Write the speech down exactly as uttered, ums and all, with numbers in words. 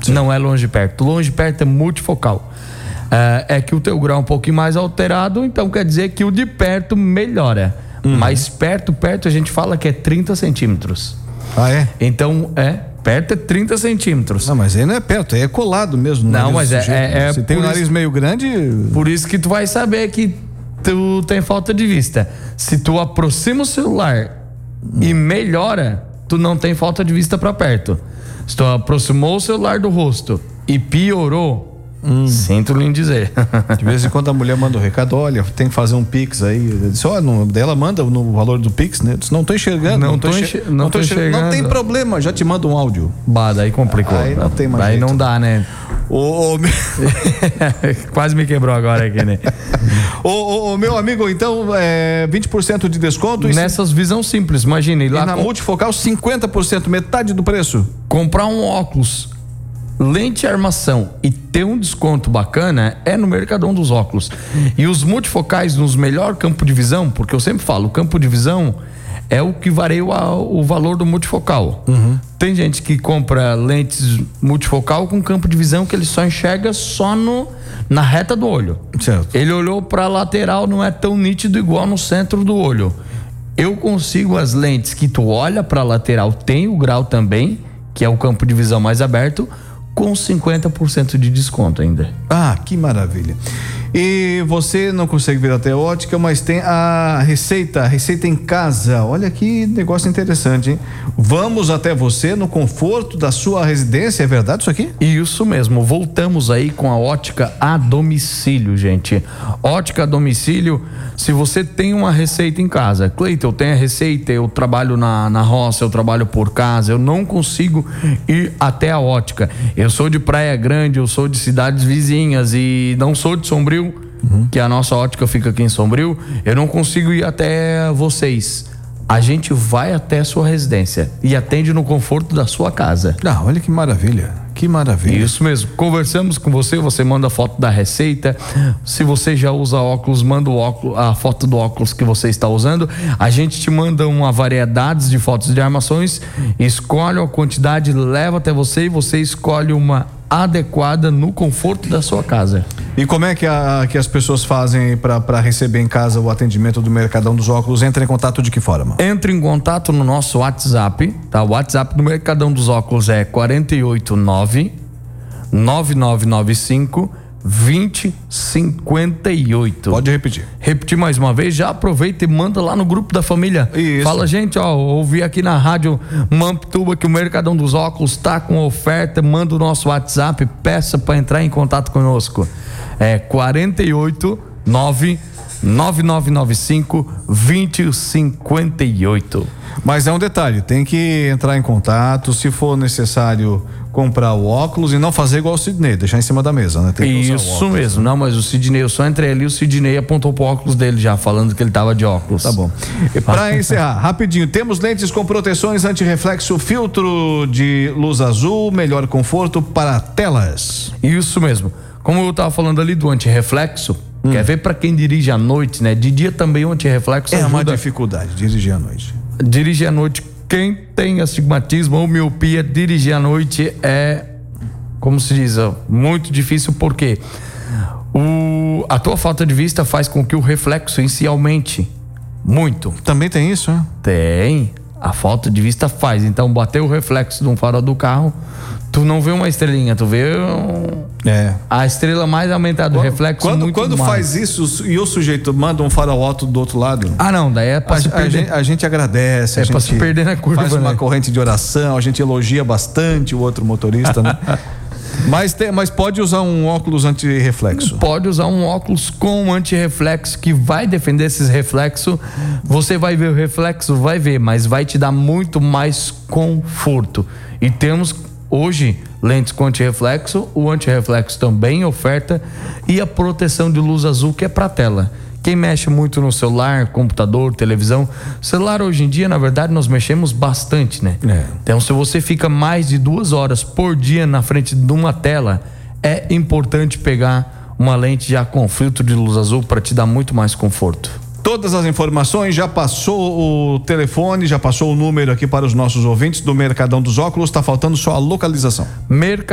Sim. Não é longe de perto. Longe de perto é multifocal. É, é que o teu grau é um pouquinho mais alterado, então quer dizer que o de perto melhora. Uhum. Mas perto, perto a gente fala que é trinta centímetros. Ah, é? Então, é, perto é trinta centímetros. Não, mas aí não é perto, aí é colado mesmo. Não, mas é, é, é. Se tem o nariz isso, meio grande. Por isso que tu vai saber que tu tem falta de vista. Se tu aproxima o celular hum. e melhora, tu não tem falta de vista pra perto. Se tu aproximou o celular do rosto e piorou, Hum. sinto lhe dizer. De vez em quando a mulher manda um recado, olha, tem que fazer um Pix aí. Eu disse, olha, no, ela manda no valor do Pix, né? Eu disse, não tô enxergando. Não, não tô, tô, enxer, enxer, não, não tô enxergando. enxergando. Não tem problema, já te manda um áudio. Bah, daí complicou. Aí não tem mais Daí jeito. não dá, né? Ô, ô, meu... Quase me quebrou agora aqui, né? ô, ô, ô, meu amigo, então, é, vinte por cento de desconto. Nessas se... visão simples, imagine. Lá e na com... multifocal, cinquenta por cento, metade do preço. Comprar um óculos, lente e armação e ter um desconto bacana é no Mercadão dos Óculos. E os multifocais nos melhor campo de visão, porque eu sempre falo, o campo de visão é o que varia o, o valor do multifocal. Uhum. Tem gente que compra lentes multifocal com campo de visão que ele só enxerga só no, na reta do olho. Certo. Ele olhou para lateral, não é tão nítido igual no centro do olho. Eu consigo as lentes que tu olha para lateral, tem o grau também, que é o campo de visão mais aberto, com cinquenta por cento de desconto ainda. Ah, que maravilha. E você não consegue vir até a ótica, mas tem a receita, a receita em casa. Olha que negócio interessante, hein? Vamos até você no conforto da sua residência, é verdade isso aqui? Isso mesmo, voltamos aí com a ótica a domicílio, gente. Ótica a domicílio, se você tem uma receita em casa, Cleiton, eu tenho a receita, eu trabalho na, na roça, eu trabalho por casa, eu não consigo ir até a ótica. Eu sou de Praia Grande, eu sou de cidades vizinhas e não sou de Sombrio, uhum. que a nossa ótica fica aqui em Sombrio, eu não consigo ir até vocês. A gente vai até a sua residência e atende no conforto da sua casa. Ah, olha que maravilha, que maravilha. Isso mesmo, conversamos com você, você manda a foto da receita, se você já usa óculos, manda o óculos, a foto do óculos que você está usando, a gente te manda uma variedade de fotos de armações, escolhe a quantidade, leva até você e você escolhe uma adequada no conforto da sua casa. E como é que, a, que as pessoas fazem para receber em casa o atendimento do Mercadão dos Óculos? Entra em contato de que forma? Entre em contato no nosso WhatsApp, tá? O WhatsApp do Mercadão dos Óculos é quatro oito nove, nove nove nove cinco, vinte cinquenta e oito. Pode repetir. Repetir mais uma vez, já aproveita e manda lá no grupo da família. Isso. Fala, gente, ó, ouvi aqui na rádio Mamptuba que o Mercadão dos Óculos tá com oferta, manda o nosso WhatsApp, peça para entrar em contato conosco. É quatro oito nove, nove nove nove cinco, vinte cinquenta e oito. Mas é um detalhe, tem que entrar em contato, se for necessário comprar o óculos e não fazer igual o Sidney, deixar em cima da mesa, né? Tem que usar o Isso óculos, mesmo, né? não, mas o Sidney, eu só entrei ali, o Sidney apontou pro óculos dele já, falando que ele tava de óculos. Tá bom. Para encerrar, rapidinho, temos lentes com proteções anti-reflexo, filtro de luz azul, melhor conforto para telas. Isso mesmo. Como eu tava falando ali do anti-reflexo, hum. quer ver para quem dirige à noite, né? De dia também o anti-reflexo é ajuda. uma dificuldade dirigir à noite. Dirigir à noite, quem tem astigmatismo ou miopia, dirigir à noite é, como se diz, muito difícil, porque o, a tua falta de vista faz com que o reflexo em si aumente muito. Também tem isso, né? Tem. A falta de vista faz. Então, bater o reflexo de um farol do carro, tu não vê uma estrelinha, tu vê um... é. a estrela mais aumentada do reflexo. Quando, muito quando mais. faz isso e o sujeito manda um farol alto do outro lado. Ah, não, daí é pra a, se a, perder. gente, a gente agradece. É a pra gente se perder na curva. Faz uma né? corrente de oração, a gente elogia bastante o outro motorista, né? Mas, tem, mas pode usar um óculos anti-reflexo. Pode usar um óculos com anti-reflexo que vai defender esses reflexos. Você vai ver o reflexo, vai ver, mas vai te dar muito mais conforto. E temos hoje lentes com anti-reflexo, o anti-reflexo também em oferta e a proteção de luz azul que é para tela. Quem mexe muito no celular, computador, televisão, celular hoje em dia, na verdade, nós mexemos bastante, né? É. Então, se você fica mais de duas horas por dia na frente de uma tela, é importante pegar uma lente já com filtro de luz azul para te dar muito mais conforto. Todas as informações, já passou o telefone, já passou o número aqui para os nossos ouvintes do Mercadão dos Óculos, está faltando só a localização. Merc